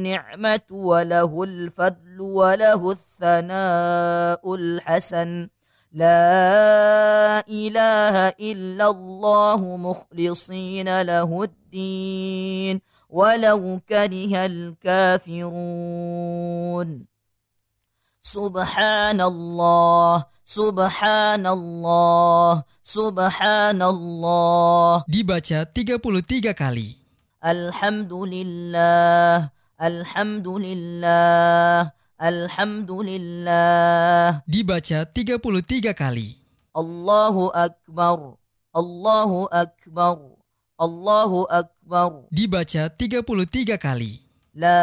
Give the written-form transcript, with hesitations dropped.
النعمة وله الفضل وله الثناء الحسن لا إله إلا الله مخلصين له الدين ولو كره الكافرون. سبحان الله سبحان الله سبحان الله. Dibaca 33 kali. Alhamdulillah Alhamdulillah Alhamdulillah. Dibaca 33 kali. Allahu Akbar Allahu Akbar Allahu Akbar. Dibaca 33 kali. La